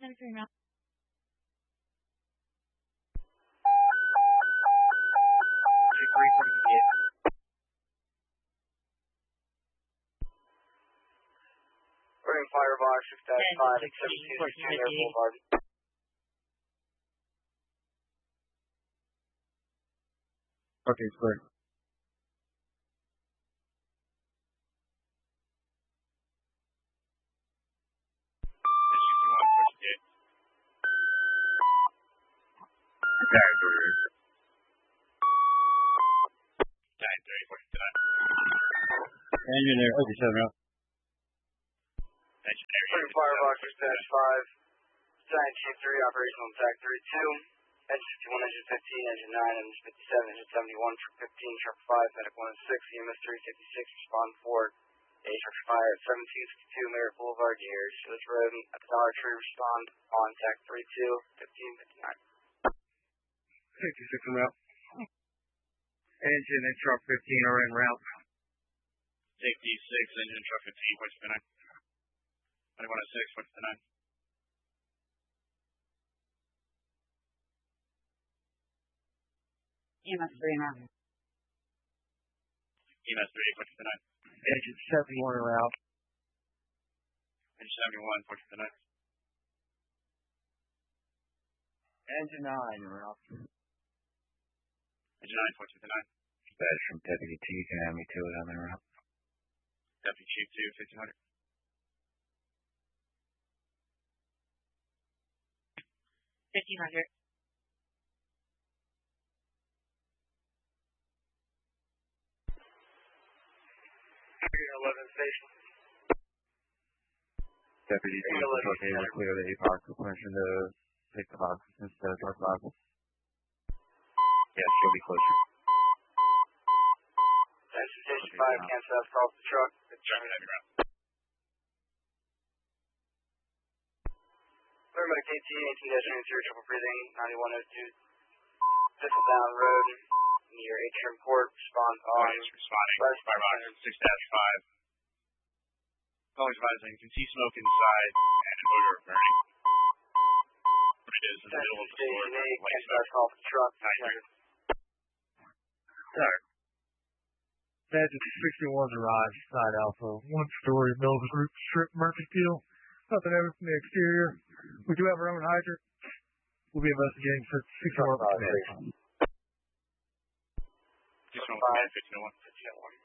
10-3 route. Running Firebox 6-5 at 1762 Air Boulevard. Okay, clear. Engineer, okay, 7 route. Running Firebox 6-5, 923 operational attack 32. Engine 51, engine 15, engine 9, engine 57, engine 71, truck 15, truck 5, medic 1 and 6, EMS 356, respond 4, A truck 5 at 1762 Merritt Boulevard, near Steelers Road, at the Dollar Tree, respond on attack 32, 1559. 56 en route. Engine and truck 15 are en route. Safety 6, engine truck 15, points 59. 21 at 6, points 59. EMS 3 route. EMS 3, points 59. Engine 71 en route. Engine 71, points 59. Engine 9 en route. Engine 9, points 59. That's from Deputy T, you can have me to it, I'm en route. Deputy Chief 2, 1500. 1500. Station. Deputy T, okay, we're clear the APOC, permission to take the boxes instead of dark boxes. Yes, she'll be closer. Station 5, cancel out, call the truck. Heavy route. Paramedic AT, 18-0, triple breathing, 9102, Thistle Down Road, near Atrium Port, respond on. Responding. Firebox 6-5. Always advising, you can see smoke inside and an odor of burning. What it is in the middle of the floor. Cancel out, call the truck. Sir. Badger 61's arrived, side alpha, 1-story, middle of the group, strip merchant deal. Nothing ever from the exterior. We do have our own hydrant. We'll be investigating for 6 hours. 6-1, 1501.